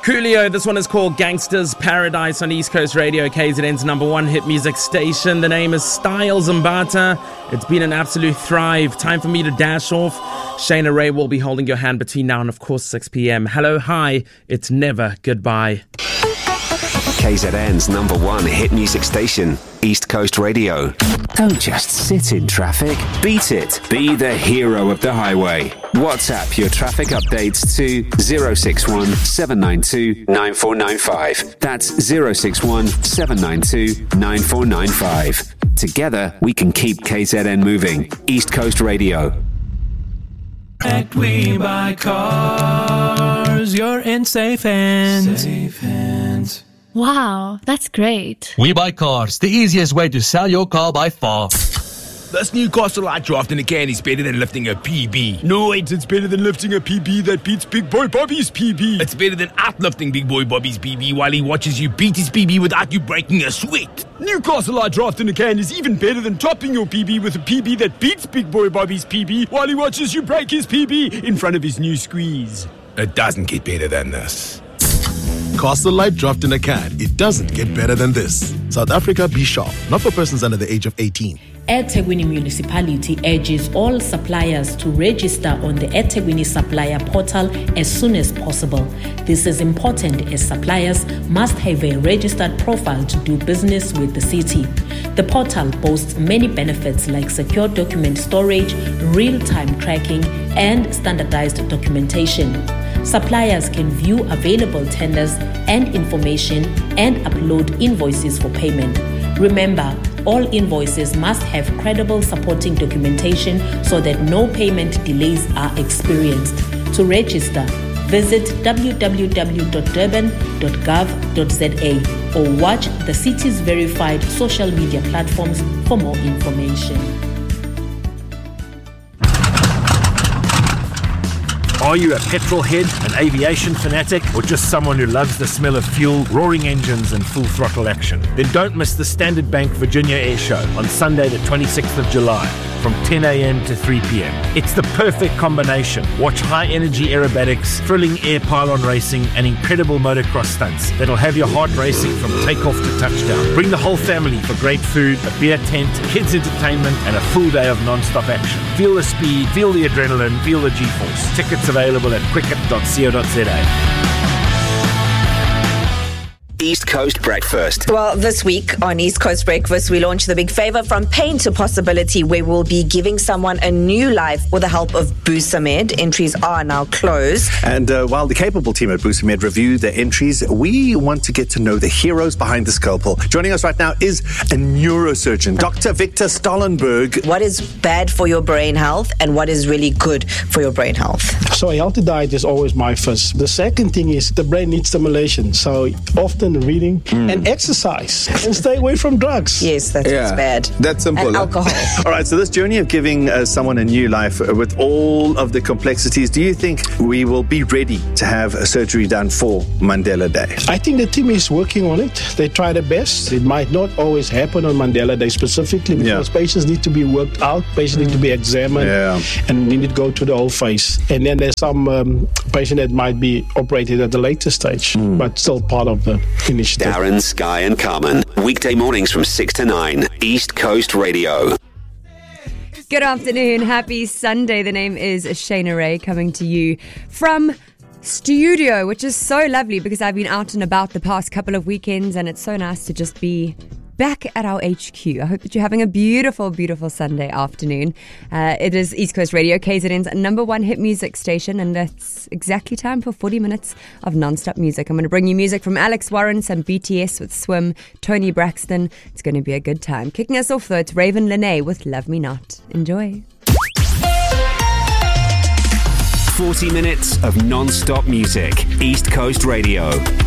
Coolio, this one is called Gangsters Paradise on East Coast Radio, KZN's number one hit music station. The name is Styles Mbata. It's been an absolute thrive. Time for me to dash off. Shayna Ray will be holding your hand between now and, of course, 6 p.m. Hello, hi, it's never goodbye. KZN's number one hit music station, East Coast Radio. Don't just sit in traffic. Beat it. Be the hero of the highway. WhatsApp your traffic updates to 061 792 9495. That's 061 792 9495. Together, we can keep KZN moving. East Coast Radio. We buy cars. You're in safe hands. Safe hands. Wow, that's great. We Buy Cars, the easiest way to sell your car by far. This Newcastle Light Draft in a can is better than lifting a PB. No, it's better than lifting a PB that beats Big Boy Bobby's PB. It's better than outlifting Big Boy Bobby's PB while he watches you beat his PB without you breaking a sweat. Newcastle Light Draft in a can is even better than topping your PB with a PB that beats Big Boy Bobby's PB while he watches you break his PB in front of his new squeeze. It doesn't get better than this. Castle Light Draft in a can. It doesn't get better than this. South Africa, be sharp. Not for persons under the age of 18. eThekwini Municipality urges all suppliers to register on the eThekwini Supplier Portal as soon as possible. This is important as suppliers must have a registered profile to do business with the city. The portal boasts many benefits like secure document storage, real-time tracking, and standardized documentation. Suppliers can view available tenders and information and upload invoices for payment. Remember, all invoices must have credible supporting documentation so that no payment delays are experienced. To register, visit www.durban.gov.za or watch the city's verified social media platforms for more information. Are you a petrol head, an aviation fanatic, or just someone who loves the smell of fuel, roaring engines, and full throttle action? Then don't miss the Standard Bank Virginia Air Show on Sunday the 26th of July from 10 a.m. to 3 p.m. It's the perfect combination. Watch high-energy aerobatics, thrilling air pylon racing, and incredible motocross stunts that'll have your heart racing from takeoff to touchdown. Bring the whole family for great food, a beer tent, kids' entertainment, and a full day of non-stop action. Feel the speed, feel the adrenaline, feel the G-force. Tickets available at quicket.co.za. East Coast Breakfast. Well, this week on East Coast Breakfast, we launched the big favor from pain to possibility, where we'll be giving someone a new life with the help of Busamed. Entries are now closed. And while the capable team at Busamed review the entries, we want to get to know the heroes behind the scalpel. Joining us right now is a neurosurgeon, Dr. Victor Stollenberg. What is bad for your brain health and what is really good for your brain health? So a healthy diet is always my first. The second thing is the brain needs stimulation. So often reading and exercise and stay away from drugs. Yes, that's bad. That's simple. And alcohol. All right, so this journey of giving someone a new life with all of the complexities, do you think we will be ready to have a surgery done for Mandela Day? I think the team is working on it. They try their best. It might not always happen on Mandela Day specifically because patients need to be worked out, patients need to be examined, and we need to go to the whole face. And then there's some patient that might be operated at the later stage, but still part of the initiative. Darren, Sky and Carmen. Weekday mornings from 6 to 9. East Coast Radio. Good afternoon. Happy Sunday. The name is Shayna Ray, coming to you from studio, which is so lovely because I've been out and about the past couple of weekends and it's so nice to just be back at our HQ. I hope that you're having a beautiful, beautiful Sunday afternoon. It is East Coast Radio, KZN's number one hit music station, and that's exactly time for 40 minutes of non-stop music. I'm going to bring you music from Alex Warren, some BTS with Swim, Tony Braxton. It's going to be a good time. Kicking us off though, it's Raven Lene with Love Me Not. Enjoy. 40 minutes of non-stop music. East Coast Radio.